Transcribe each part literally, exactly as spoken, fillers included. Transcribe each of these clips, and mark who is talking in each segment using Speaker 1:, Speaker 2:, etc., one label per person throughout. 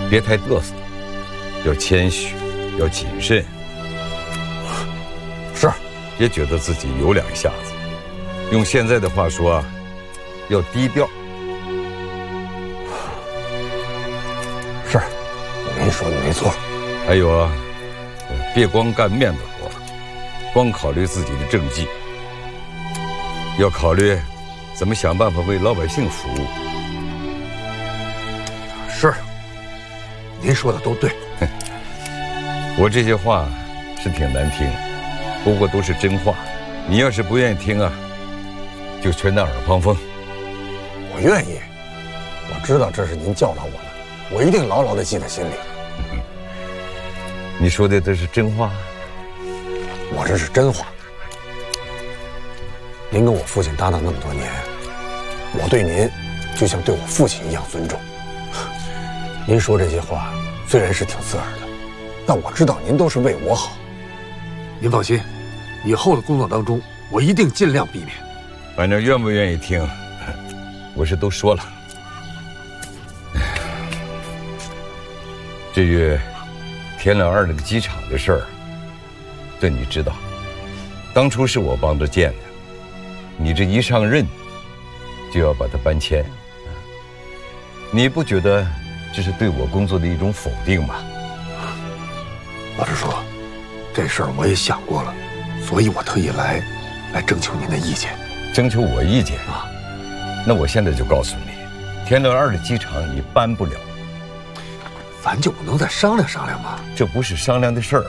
Speaker 1: 别太嘚瑟，要谦虚，要谨慎。
Speaker 2: 是，
Speaker 1: 别觉得自己有两下子。用现在的话说啊，要低调。
Speaker 2: 是，您说的没错。
Speaker 1: 还有啊，别光干面子活，光考虑自己的政绩，要考虑怎么想办法为老百姓服务。
Speaker 2: 是，您说的都对。
Speaker 1: 我这些话是挺难听，不过都是真话。你要是不愿意听啊，就全当耳旁风。
Speaker 2: 我愿意，我知道这是您教导我的，我一定牢牢地记在心里。
Speaker 1: 嗯、你说的这是真话？
Speaker 2: 我这是真话。您跟我父亲搭档那么多年，我对您就像对我父亲一样尊重。您说这些话虽然是挺刺耳的，但我知道您都是为我好。您放心，以后的工作当中，我一定尽量避免。
Speaker 1: 反正愿不愿意听，我是都说了。至于天两二那个机场的事儿，这你知道，当初是我帮着建的，你这一上任就要把它搬迁，你不觉得这是对我工作的一种否定吗？
Speaker 2: 老实说，这事儿我也想过了，所以我特意来，来征求您的意见。
Speaker 1: 征求我意见啊？那我现在就告诉你，天乐二的机场你搬不了，
Speaker 2: 咱就不能再商量商量吗？
Speaker 1: 这不是商量的事儿。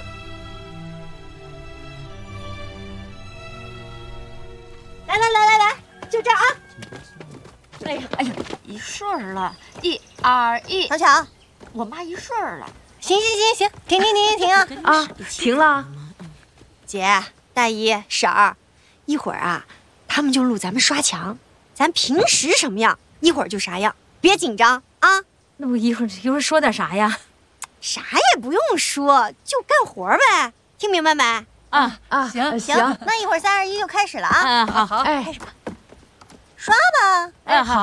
Speaker 3: 来来来来来，就这儿啊！
Speaker 4: 哎呀哎呀，一顺儿了，一二一，
Speaker 3: 小巧，
Speaker 4: 我妈一顺儿了。
Speaker 3: 行行行行，停停停停停啊！
Speaker 5: 啊，停了。
Speaker 3: 姐、大姨、婶儿，一会儿啊，他们就录咱们刷墙，咱平时什么样，一会儿就啥样，别紧张啊。
Speaker 5: 那我一会儿一会儿说点啥呀？
Speaker 3: 啥也不用说，就干活呗，听明白没？
Speaker 5: 啊啊，
Speaker 3: 行行，那一会儿三二一就开始了啊！
Speaker 5: 嗯，好好，
Speaker 3: 开始吧，刷吧。
Speaker 5: 哎好。